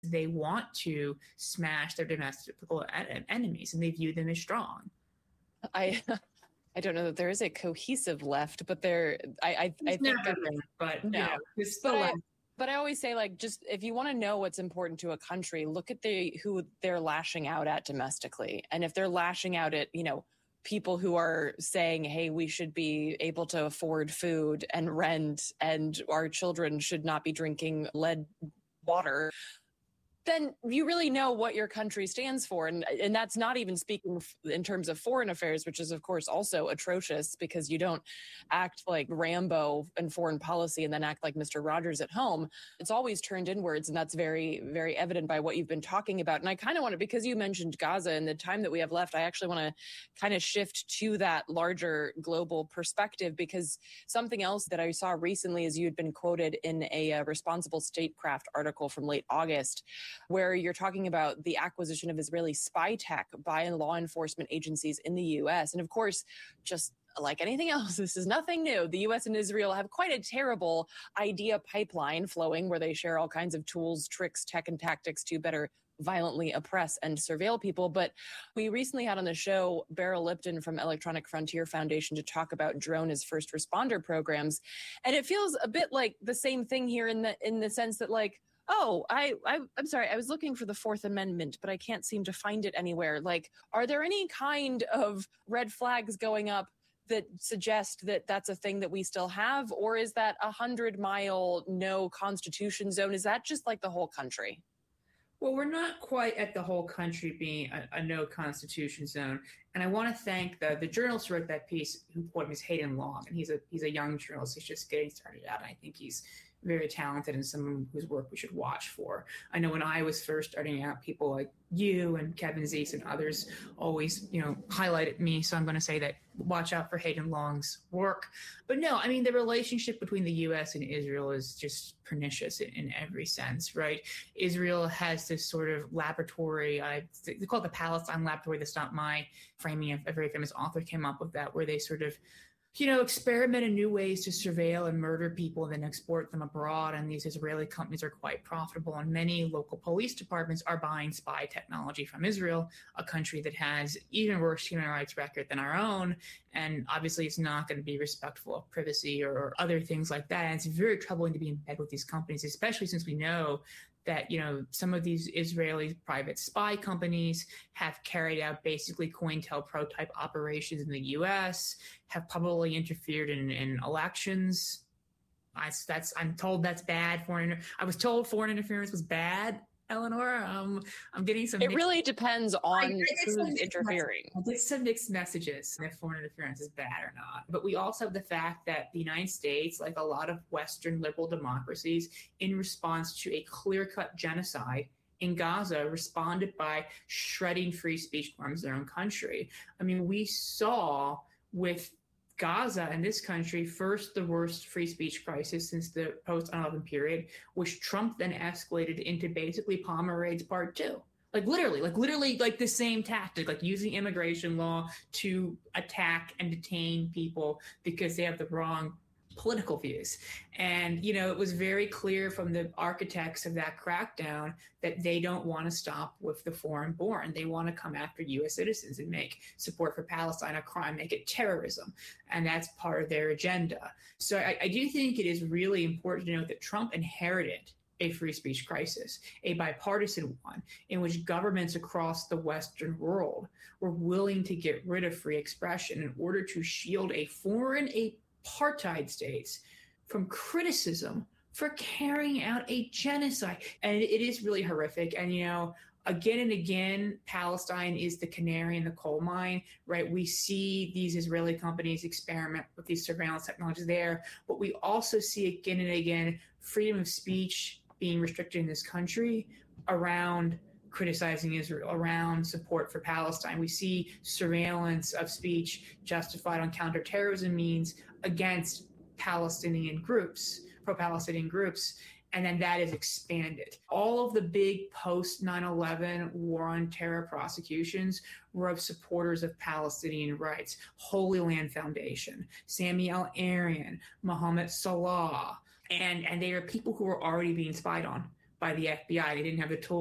They want to smash their domestic enemies, and they view them as strong. I don't know that there is a cohesive left, but I think never been, but no. you know, it's still but I always say, like, just if you want to know what's important to a country, look at who they're lashing out at domestically. And if they're lashing out at, people who are saying, hey, we should be able to afford food and rent, and our children should not be drinking lead water, then you really know what your country stands for. And that's not even speaking in terms of foreign affairs, which is, of course, also atrocious, because you don't act like Rambo in foreign policy and then act like Mr. Rogers at home. It's always turned inwards. And that's very, very evident by what you've been talking about. And I kind of want to, because you mentioned Gaza and the time that we have left, I actually want to kind of shift to that larger global perspective, because something else that I saw recently is you had been quoted in a Responsible Statecraft article from late August, where you're talking about the acquisition of Israeli spy tech by law enforcement agencies in the U.S. And of course, just like anything else, this is nothing new. The U.S. and Israel have quite a terrible idea pipeline flowing, where they share all kinds of tools, tricks, tech, and tactics to better violently oppress and surveil people. But we recently had on the show Beryl Lipton from Electronic Frontier Foundation to talk about drone as first responder programs. And it feels a bit like the same thing here in the sense that, like, oh, I'm sorry, I was looking for the Fourth Amendment, but I can't seem to find it anywhere. Like, are there any kind of red flags going up that suggest that that's a thing that we still have? Or is that 100-mile no constitution zone? Is that just like the whole country? Well, we're not quite at the whole country being a no constitution zone. And I want to thank the journalist who wrote that piece, who quoted him, is Hayden Long. And he's a young journalist. He's just getting started out. And I think he's very talented and someone whose work we should watch for. I know when I was first starting out, people like you and Kevin Zeese and others always, highlighted me. So I'm going to say that watch out for Hayden Long's work. But no, I mean, the relationship between the U.S. and Israel is just pernicious in every sense, right? Israel has this sort of laboratory, they call it the Palestine Laboratory. That's not my framing. A very famous author came up with that, where they sort of experiment in new ways to surveil and murder people and then export them abroad. And these Israeli companies are quite profitable. And many local police departments are buying spy technology from Israel, a country that has even worse human rights record than our own. And obviously it's not going to be respectful of privacy or other things like that. And it's very troubling to be in bed with these companies, especially since we know that, some of these Israeli private spy companies have carried out basically COINTELPRO type operations in the U.S., have publicly interfered in elections. I'm told that's bad. I was told foreign interference was bad, Eleanor. I'm getting some. It really depends on who's interfering. I get some mixed messages if foreign interference is bad or not. But we also have the fact that the United States, like a lot of Western liberal democracies, in response to a clear-cut genocide in Gaza, responded by shredding free speech norms in their own country. I mean, we saw with Gaza and this country, first, the worst free speech crisis since the post-9/11 period, which Trump then escalated into basically Palmer Raids Part 2. Like literally the same tactic, like using immigration law to attack and detain people because they have the wrong political views. And, it was very clear from the architects of that crackdown that they don't want to stop with the foreign born. They want to come after U.S. citizens and make support for Palestine a crime, make it terrorism. And that's part of their agenda. So I do think it is really important to note that Trump inherited a free speech crisis, a bipartisan one, in which governments across the Western world were willing to get rid of free expression in order to shield a foreign apartheid states from criticism for carrying out a genocide. And it is really horrific. And, again and again, Palestine is the canary in the coal mine, right? We see these Israeli companies experiment with these surveillance technologies there, but we also see again and again freedom of speech being restricted in this country around criticizing Israel, around support for Palestine. We see surveillance of speech justified on counterterrorism means against Palestinian groups, pro-Palestinian groups, and then that is expanded. All of the big post-9/11 war on terror prosecutions were of supporters of Palestinian rights. Holy Land Foundation, Sami al-Arian, Mohammed Salah, and they are people who were already being spied on by the FBI. They didn't have the tools